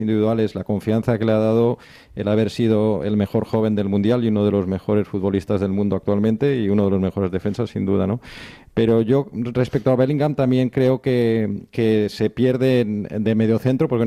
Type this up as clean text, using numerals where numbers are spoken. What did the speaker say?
individuales, la confianza que le ha dado el haber sido el mejor joven del Mundial y uno de los mejores futbolistas del mundo actualmente y uno de los mejores defensas, sin duda, ¿no? Pero yo, respecto a Bellingham, también creo que se pierde de mediocentro porque